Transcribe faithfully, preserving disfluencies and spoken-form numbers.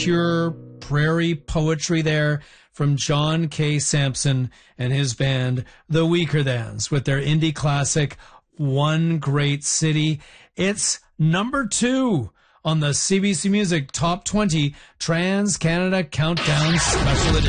pure prairie poetry there from John K. Sampson and his band, The Weakerthans, with their indie classic, One Great City. It's number two on the C B C Music Top twenty Trans Canada Countdown Special Edition.